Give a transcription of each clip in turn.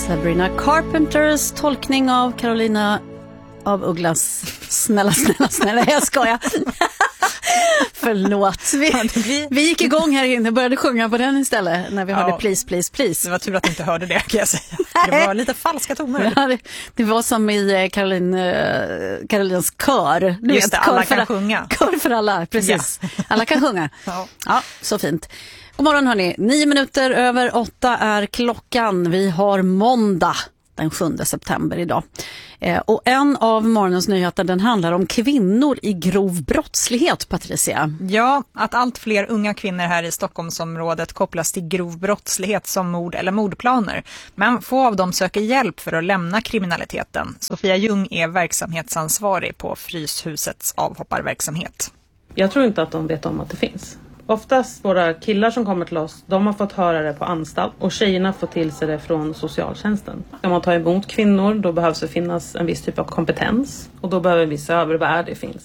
Sabrina Carpenters tolkning av Carolina av Ugglas. Snälla, jag skojar. Förlåt. Vi gick igång här inne och började sjunga på den istället när vi hörde please, please, please. Det var tur att du inte hörde det, kan jag säga. Det var lite falska toner. Ja, det var som i Karolins kör. Just det, alla kan sjunga. Kör för alla, precis. Ja. Alla kan sjunga. Ja, så fint. God morgon hörni, 7:09 är klockan. Vi har måndag den 7 september idag. Och en av morgonens nyheter, den handlar om kvinnor i grov brottslighet, Patricia. Ja, att allt fler unga kvinnor här i Stockholmsområdet kopplas till grov brottslighet som mord eller mordplaner. Men få av dem söker hjälp för att lämna kriminaliteten. Sofia Ljung är verksamhetsansvarig på Fryshusets avhopparverksamhet. Jag tror inte att de vet om att det finns. Oftast våra killar som kommer till oss, de har fått höra det på anstalt och tjejerna får till sig det från socialtjänsten. Om man tar emot kvinnor, då behövs det finnas en viss typ av kompetens och då behöver vi se över vad det finns.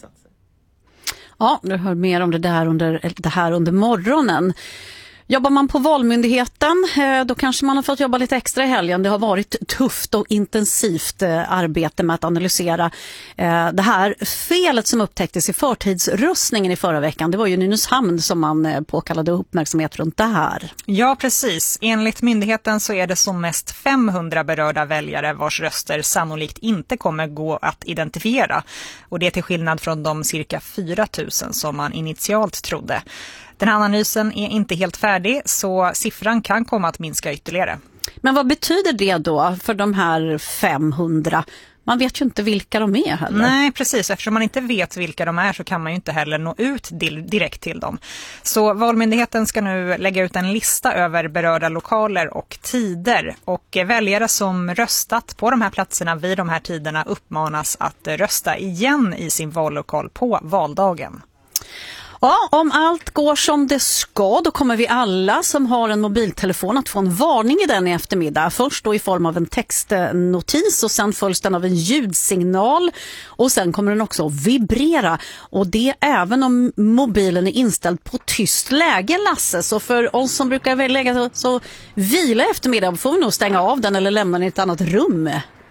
Ja, du hör mer om det här under morgonen. Jobbar man på Valmyndigheten, då kanske man har fått jobba lite extra i helgen. Det har varit tufft och intensivt arbete med att analysera det här felet som upptäcktes i förtidsröstningen i förra veckan. Det var ju Nynäshamn som man påkallade uppmärksamhet runt det här. Ja, precis. Enligt myndigheten så är det som mest 500 berörda väljare vars röster sannolikt inte kommer gå att identifiera. Och det är till skillnad från de cirka 4 000 som man initialt trodde. Den här analysen är inte helt färdig så siffran kan komma att minska ytterligare. Men vad betyder det då för de här 500? Man vet ju inte vilka de är heller. Nej, precis. Eftersom man inte vet vilka de är så kan man ju inte heller nå ut direkt till dem. Så Valmyndigheten ska nu lägga ut en lista över berörda lokaler och tider. Och väljare som röstat på de här platserna vid de här tiderna uppmanas att rösta igen i sin vallokal på valdagen. Ja, om allt går som det ska, då kommer vi alla som har en mobiltelefon att få en varning i den i eftermiddag. Först då i form av en textnotis och sen följs den av en ljudsignal och sen kommer den också att vibrera. Och det även om mobilen är inställd på tyst läge, Lasse. Så för oss som brukar lägga så vila i eftermiddag får vi nog stänga av den eller lämna den i ett annat rum.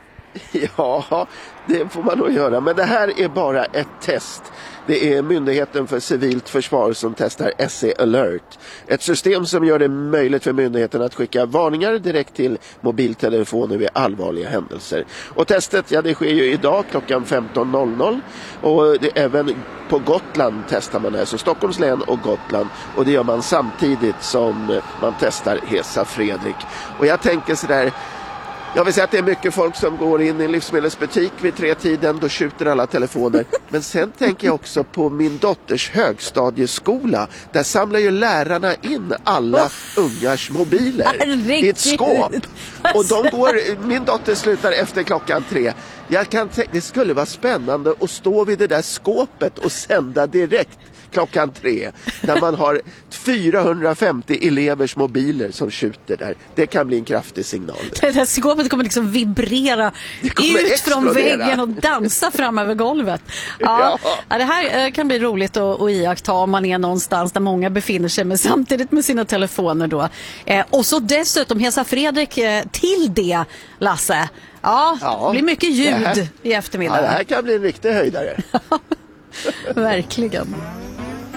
Ja, det får man nog göra. Men det här är bara ett test. Det är Myndigheten för civilt försvar som testar SE Alert. Ett system som gör det möjligt för myndigheten att skicka varningar direkt till mobiltelefoner vid allvarliga händelser. Och testet, det sker ju idag klockan 15.00. Och även på Gotland testar man det här. Så Stockholms län och Gotland. Och det gör man samtidigt som man testar Hesa Fredrik. Och jag tänker sådär... Jag vill säga att det är mycket folk som går in i en livsmedelsbutik vid 3-tiden, då skjuter alla telefoner. Men sen tänker jag också på min dotters högstadieskola. Där samlar ju lärarna in alla ungars mobiler i ett skåp. Och min dotter slutar efter klockan 3. Det skulle vara spännande att stå vid det där skåpet och sända direkt klockan 3 när man har 450 elevers mobiler som skjuter där. Det kan bli en kraftig signal. Det här skåpet kommer liksom vibrera ut från väggen och dansa fram över golvet. Ja. Det här kan bli roligt att iaktta om man är någonstans där många befinner sig men samtidigt med sina telefoner då. Och så dessutom Hesa Fredrik till det, Lasse. Ja, det blir mycket ljud i eftermiddag. Ja, det här kan bli en riktig höjdare. Verkligen.